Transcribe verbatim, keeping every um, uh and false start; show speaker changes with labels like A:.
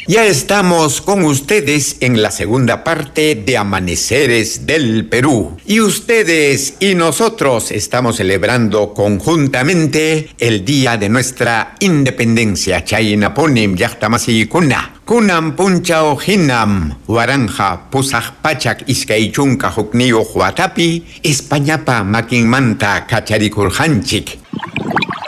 A: Ya estamos con ustedes en la segunda parte de Amaneceres del Perú. Y ustedes y nosotros estamos celebrando conjuntamente el día de nuestra independencia. Chaynaponim yachtamasi kuna. Kunam puncha ojinam, waranja, pusaj pachak iskaichunka hukniyo huatapi, Españapa makinmanta kacharikurjanchik.